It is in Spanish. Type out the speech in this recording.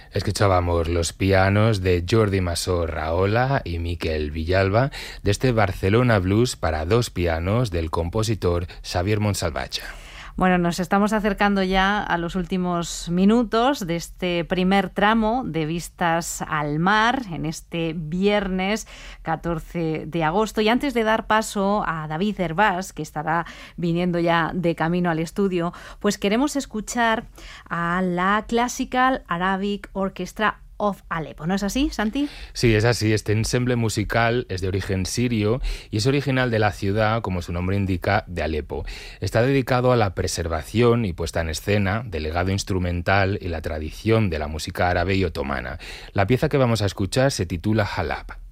Escuchábamos los pianos de Jordi Masó Rahola y Miquel Villalba de este Barcelona Blues para dos pianos del compositor Xavier Montsalvatge. Bueno, nos estamos acercando ya a los últimos minutos de este primer tramo de Vistas al Mar en este viernes 14 de agosto. Y antes de dar paso a David Hervás, que estará viniendo ya de camino al estudio, pues queremos escuchar a la Classical Arabic Orchestra of Alepo. ¿No es así, Santi? Sí, es así. Este ensemble musical es de origen sirio y es original de la ciudad, como su nombre indica, de Alepo. Está dedicado a la preservación y puesta en escena del legado instrumental y la tradición de la música árabe y otomana. La pieza que vamos a escuchar se titula Halab.